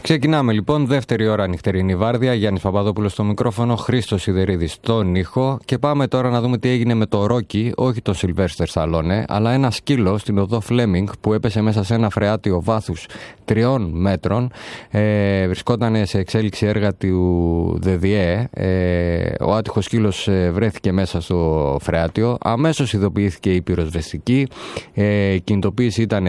Ξεκινάμε λοιπόν, δεύτερη ώρα νυχτερινή βάρδια. Γιάννης Παπαδόπουλος στο μικρόφωνο, Χρήστος Σιδερίδης στον ήχο. Και πάμε τώρα να δούμε τι έγινε με το Ρόκι, όχι τον Σιλβέστερ Σταλόνε, αλλά ένα σκύλο στην οδό Φλέμινγκ που έπεσε μέσα σε ένα φρεάτιο βάθους 3 μέτρων. Βρισκόταν σε εξέλιξη έργα του ΔΔΕ. Ο άτυχος σκύλος βρέθηκε μέσα στο φρεάτιο. Αμέσως ειδοποιήθηκε η πυροσβεστική. Η κινητοποίηση ήταν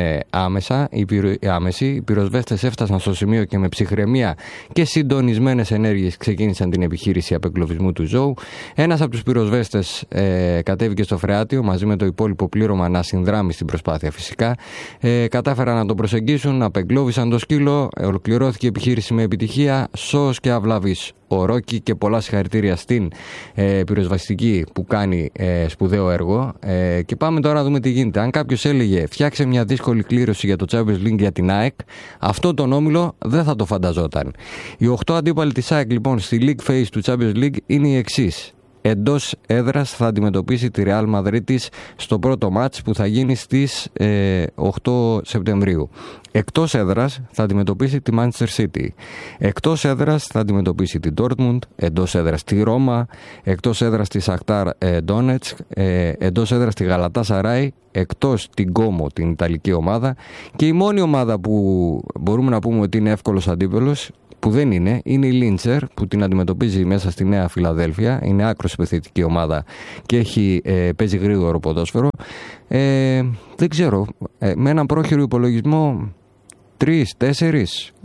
άμεση. Οι πυροσβέστες έφτασαν στο σημείο και με ψυχραιμία και συντονισμένες ενέργειες ξεκίνησαν την επιχείρηση απεγκλωβισμού του ζώου. Ένας από τους πυροσβέστες κατέβηκε στο φρεάτιο μαζί με το υπόλοιπο πλήρωμα να συνδράμει στην προσπάθεια φυσικά. Κατάφεραν να τον προσεγγίσουν, απεγκλώβησαν το σκύλο, ολοκληρώθηκε η επιχείρηση με επιτυχία, σώος και αυλαβής. Ο Ρόκι και πολλά συγχαρητήρια στην πυροσβεστική που κάνει σπουδαίο έργο. Και πάμε τώρα να δούμε τι γίνεται. Αν κάποιος έλεγε φτιάξε μια δύσκολη κλήρωση για το Champions League για την ΑΕΚ, αυτό τον όμιλο δεν θα το φανταζόταν. Οι 8 αντίπαλοι της ΑΕΚ λοιπόν στη League Phase του Champions League είναι οι εξής. Εντός έδρας θα αντιμετωπίσει τη Real Μαδρίτης στο πρώτο μάτς που θα γίνει στις 8 Σεπτεμβρίου. Εκτός έδρας θα αντιμετωπίσει τη Manchester City. Εκτός έδρας θα αντιμετωπίσει τη Dortmund. Εντός έδρας τη Ρώμα. Εκτός έδρας τη Σαχτάρ Ντόνετσκ. Εντός έδρας τη Γαλατάσαράι. Εκτός την Κόμο, την Ιταλική ομάδα. Και η μόνη ομάδα που μπορούμε να πούμε ότι είναι εύκολος αντίπαλος, που δεν είναι η Λίντσερ που την αντιμετωπίζει μέσα στη Νέα Φιλαδέλφια. Είναι άκρως επιθετική ομάδα και παίζει γρήγορο ποδόσφαιρο. Δεν ξέρω, με έναν πρόχειρο υπολογισμό 3, 4,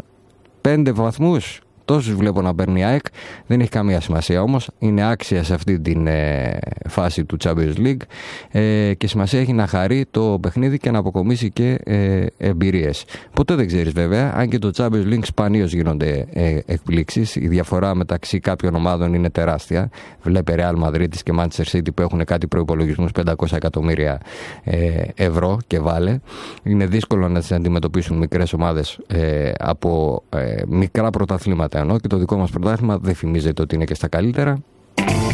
5 βαθμούς, τόσους βλέπω να παίρνει η ΑΕΚ. Δεν έχει καμία σημασία όμως, είναι άξια σε αυτή την φάση του Champions League και σημασία έχει να χαρεί το παιχνίδι και να αποκομίσει και εμπειρίες. Ποτέ δεν ξέρεις βέβαια, αν και το Champions League σπανίως γίνονται εκπλήξεις. Η διαφορά μεταξύ κάποιων ομάδων είναι τεράστια. Βλέπε Real Madrid και Manchester City που έχουν κάτι προϋπολογισμούς 500 εκατομμύρια ευρώ και βάλε. Είναι δύσκολο να τις αντιμετωπίσουν μικρές ομάδες από μικρά πρωταθλήματα, ενώ και το δικό μας πρωτάθλημα δεν φημίζεται ότι είναι και στα καλύτερα.